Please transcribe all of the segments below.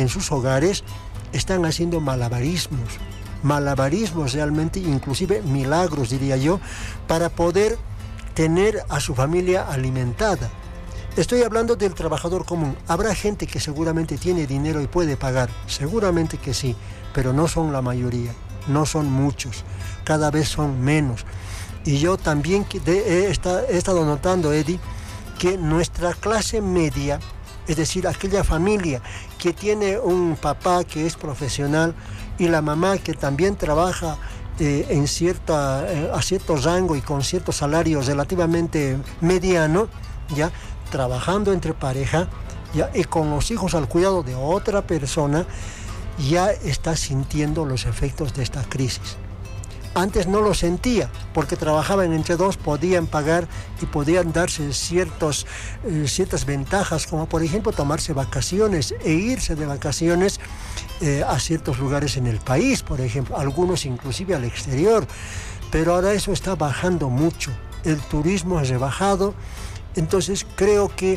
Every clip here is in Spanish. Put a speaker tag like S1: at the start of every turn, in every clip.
S1: en sus hogares están haciendo malabarismos realmente, inclusive milagros, diría yo, para poder tener a su familia alimentada. Estoy hablando del trabajador común. Habrá gente que seguramente tiene dinero y puede pagar, seguramente que sí, pero no son la mayoría, no son muchos, cada vez son menos. Y yo también he estado notando, Eddie, que nuestra clase media, es decir, aquella familia que tiene un papá que es profesional y la mamá que también trabaja a cierto rango y con cierto salario relativamente mediano, ya trabajando entre pareja, ya, y con los hijos al cuidado de otra persona, ya está sintiendo los efectos de esta crisis. Antes no lo sentía, porque trabajaban entre dos, podían pagar y podían darse ciertas ventajas, como por ejemplo tomarse vacaciones e irse de vacaciones a ciertos lugares en el país, por ejemplo, algunos inclusive al exterior. Pero ahora eso está bajando mucho, el turismo ha rebajado, entonces creo que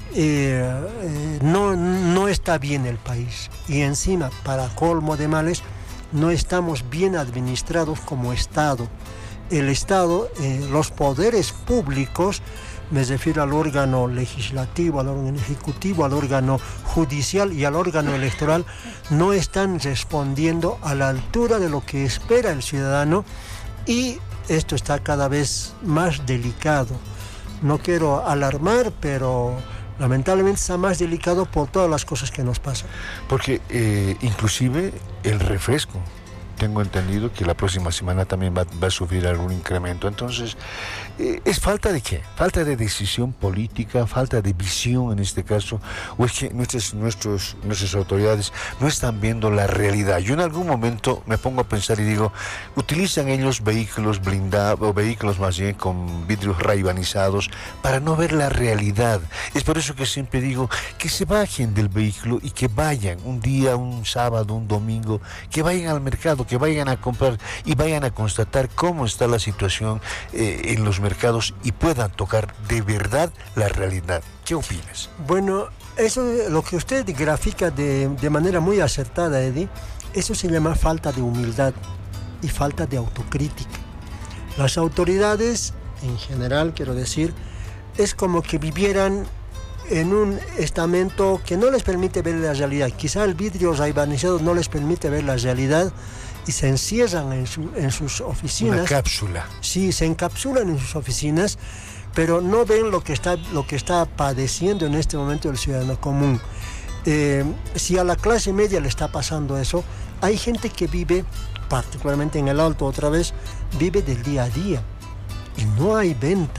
S1: no está bien el país. Y encima, para colmo de males, no estamos bien administrados como Estado. El Estado, los poderes públicos, me refiero al órgano legislativo, al órgano ejecutivo, al órgano judicial y al órgano electoral, no están respondiendo a la altura de lo que espera el ciudadano, y esto está cada vez más delicado. No quiero alarmar, pero lamentablemente está más delicado por todas las cosas que nos pasan.
S2: Porque inclusive el refresco, tengo entendido que la próxima semana también va a sufrir algún incremento. Entonces, ¿es falta de qué? ¿Falta de decisión política? ¿Falta de visión en este caso? ¿O es que nuestras autoridades no están viendo la realidad? Yo en algún momento me pongo a pensar y digo, utilizan ellos vehículos blindados, o vehículos más bien con vidrios raibanizados, para no ver la realidad. Es por eso que siempre digo que se bajen del vehículo y que vayan un día, un sábado, un domingo, que vayan al mercado, que vayan a comprar y vayan a constatar cómo está la situación en los mercados y puedan tocar de verdad la realidad. ¿Qué opinas?
S1: Bueno, eso es lo que usted grafica de manera muy acertada, Eddie. Eso se llama falta de humildad y falta de autocrítica. Las autoridades, en general, quiero decir, es como que vivieran en un estamento que no les permite ver la realidad. Quizá el vidrio raibanizado no les permite ver la realidad y se encierran en sus oficinas.
S2: Una cápsula.
S1: Sí, se encapsulan en sus oficinas, pero no ven lo que está padeciendo en este momento el ciudadano común. Si a la clase media le está pasando eso, hay gente que vive, particularmente en el Alto otra vez, vive del día a día y no hay venta.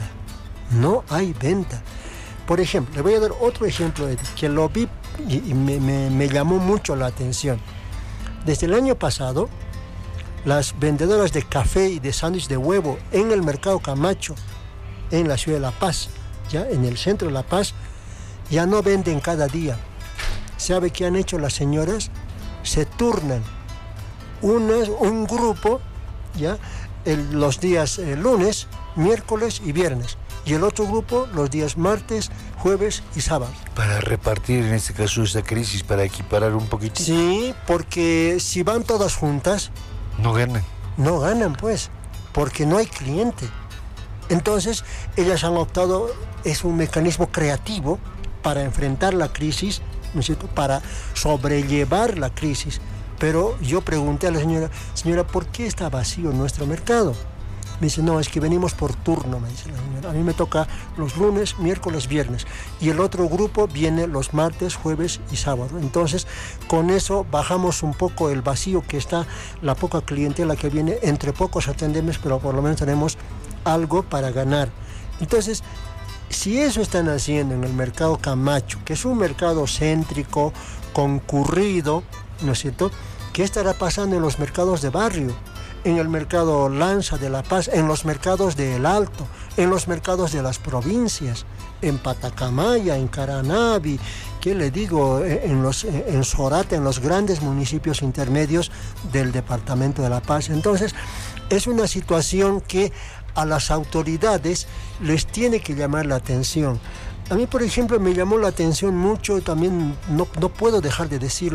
S1: Por ejemplo, le voy a dar otro ejemplo que lo vi y me llamó mucho la atención. Desde el año pasado, las vendedoras de café y de sándwich de huevo en el mercado Camacho, en la ciudad de La Paz, ya en el centro de La Paz, ya no venden cada día. ¿Sabe qué han hecho las señoras? Se turnan. Un grupo, ya, los días lunes, miércoles y viernes. Y el otro grupo los días martes, jueves y sábado.
S2: Para repartir en este caso esta crisis, para equiparar un poquitito.
S1: Sí, porque si van todas juntas...
S2: No ganan.
S1: No ganan, pues, porque no hay cliente. Entonces, ellas han optado, es un mecanismo creativo para enfrentar la crisis, ¿no es cierto?, para sobrellevar la crisis. Pero yo pregunté a la señora, ¿por qué está vacío nuestro mercado? Me dice, no, es que venimos por turno, me dice la señora. A mí me toca los lunes, miércoles, viernes. Y el otro grupo viene los martes, jueves y sábado. Entonces, con eso bajamos un poco el vacío que está, la poca clientela que viene. Entre pocos atendemos, pero por lo menos tenemos algo para ganar. Entonces, si eso están haciendo en el mercado Camacho, que es un mercado céntrico, concurrido, ¿no es cierto?, ¿qué estará pasando en los mercados de barrio? En el mercado Lanza de La Paz, en los mercados de El Alto, en los mercados de las provincias, en Patacamaya, en Caranavi, ¿qué le digo? En Sorata, en los grandes municipios intermedios del departamento de La Paz. Entonces, es una situación que a las autoridades les tiene que llamar la atención. A mí, por ejemplo, me llamó la atención mucho, también no puedo dejar de decirlo,